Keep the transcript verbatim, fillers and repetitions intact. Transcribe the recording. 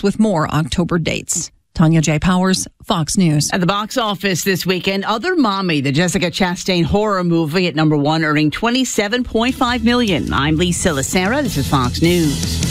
with more October dates. Tanya J. Powers, Fox News. At the box office this weekend, Other Mommy, the Jessica Chastain horror movie at number one, earning twenty-seven point five million dollars. I'm Lisa Lacera. This is Fox News.